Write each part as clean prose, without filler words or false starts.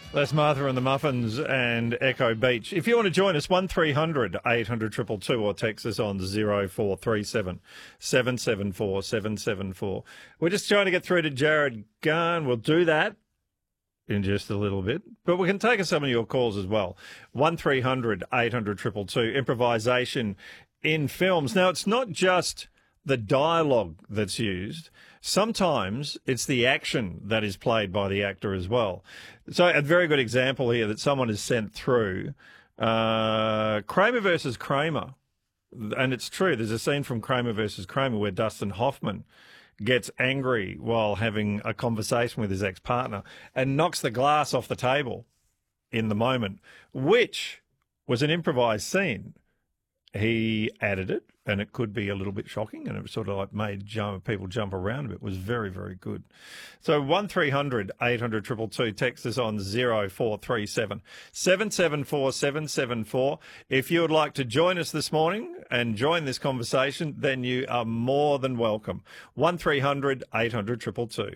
That's Martha and the Muffins and Echo Beach. If you want to join us, 1300 800 222 or text us on 0437 774 774. We're just trying to get through to Jared Garn. We'll do that in just a little bit, but we can take some of your calls as well. 1300 800 222, improvisation in films. Now, it's not just the dialogue that's used. Sometimes it's the action that is played by the actor as well. So a very good example here that someone has sent through, Kramer versus Kramer. And it's true, there's a scene from Kramer versus Kramer where Dustin Hoffman gets angry while having a conversation with his ex-partner and knocks the glass off the table in the moment, which was an improvised scene. He added it, and it could be a little bit shocking, and it sort of like made people jump around a bit. It was very, very good. So 1300 800 222, text us on 0437 774 774. If you would like to join us this morning and join this conversation, then you are more than welcome. 1300 800 222.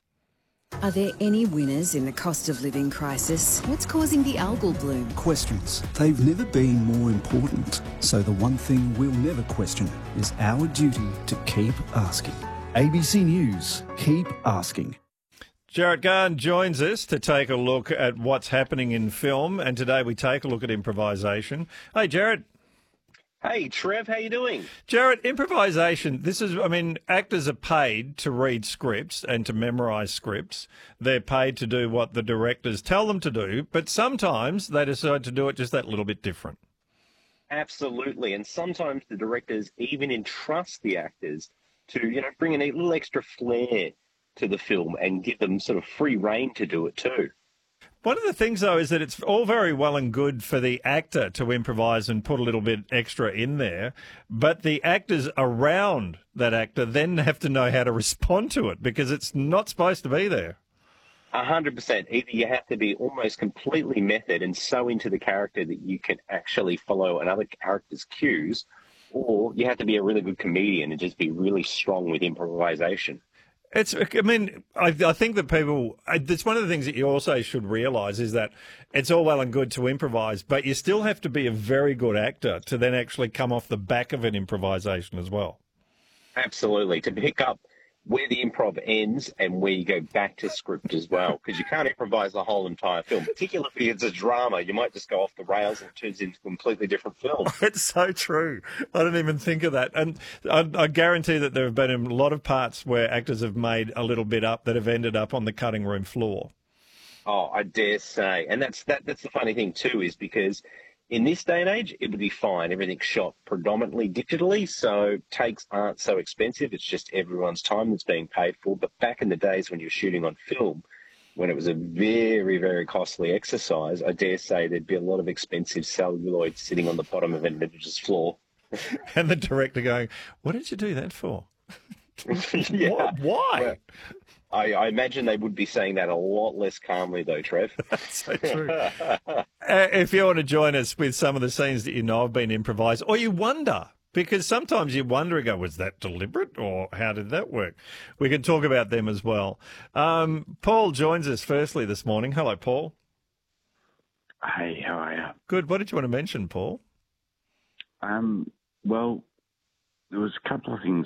Are there any winners in the cost of living crisis? What's causing the algal bloom? Questions. They've never been more important. So the one thing we'll never question is our duty to keep asking. ABC News, keep asking. Jared Garn joins us to take a look at what's happening in film, and today we take a look at improvisation. Hey, Jared. Hey, Trev, how you doing? Jared, improvisation, actors are paid to read scripts and to memorise scripts. They're paid to do what the directors tell them to do, but sometimes they decide to do it just that little bit different. Absolutely, and sometimes the directors even entrust the actors to, bring in a little extra flair to the film and give them sort of free rein to do it too. One of the things, though, is that it's all very well and good for the actor to improvise and put a little bit extra in there, but the actors around that actor then have to know how to respond to it because it's not supposed to be there. 100%. Either you have to be almost completely method and so into the character that you can actually follow another character's cues, or you have to be a really good comedian and just be really strong with improvisation. I think that people, it's one of the things that you also should realise is that it's all well and good to improvise, but you still have to be a very good actor to then actually come off the back of an improvisation as well. Absolutely. To pick up where the improv ends and where you go back to script as well, because you can't improvise the whole entire film, particularly if it's a drama. You might just go off the rails and it turns into a completely different film. It's so true. I didn't even think of that. And I guarantee that there have been a lot of parts where actors have made a little bit up that have ended up on the cutting room floor. Oh, I dare say. And that's the funny thing too, is because in this day and age, it would be fine. Everything's shot predominantly digitally, so takes aren't so expensive. It's just everyone's time that's being paid for. But back in the days when you're shooting on film, when it was a very, very costly exercise, I dare say there'd be a lot of expensive celluloid sitting on the bottom of an editor's floor. And the director going, what did you do that for? Yeah. Why? Well, I imagine they would be saying that a lot less calmly, though, Trev. That's so true. If you want to join us with some of the scenes that you know have been improvised, or you wonder, because sometimes you wonder and go, was that deliberate, or how did that work? We can talk about them as well. Paul joins us firstly this morning. Hello, Paul. Hey, how are you? Good. What did you want to mention, Paul? Well, there was a couple of things